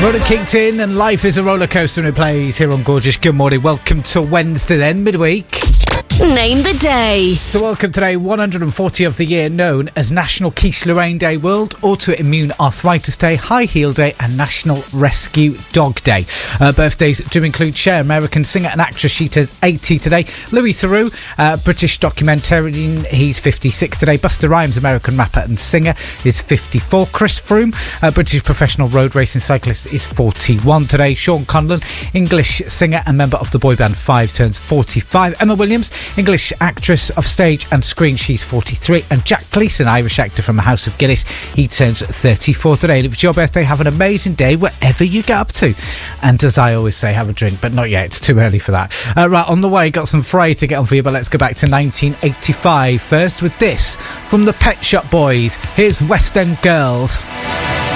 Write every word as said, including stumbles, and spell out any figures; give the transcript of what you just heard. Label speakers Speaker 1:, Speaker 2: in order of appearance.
Speaker 1: Roller kicked in and life is a roller coaster and it plays here on Gorgeous. Good morning. Welcome to Wednesday then, midweek.
Speaker 2: Name the day.
Speaker 1: So welcome today, one hundred forty of the year, known as National Quiche Lorraine Day, World Autoimmune Arthritis Day, High Heel Day and National Rescue Dog Day. Uh, birthdays do include Cher, American singer and actress. She turns eighty today. Louis Theroux, uh, British documentarian, he's fifty-six today. Busta Rhymes, American rapper and singer, is fifty-four. Chris Froome, a British professional road racing cyclist, is forty-one today. Sean Conlon, English singer and member of the boy band Five, turns forty-five. Emma Williams, English actress of stage and screen, she's forty-three. And Jack Gleeson, Irish actor from the House of Guinness, he turns thirty-four today. And if it's your birthday, have an amazing day wherever you get up to. And as I always say, have a drink, but not yet, it's too early for that. Uh, right, on the way, got some Frey to get on for you, but let's go back to nineteen eighty-five first with this from the Pet Shop Boys. Here's West End Girls.